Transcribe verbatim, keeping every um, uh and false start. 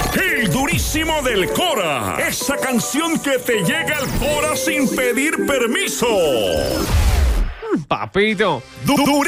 El durísimo del Cora. Esa canción que te llega al Cora sin pedir permiso. Papito. Du-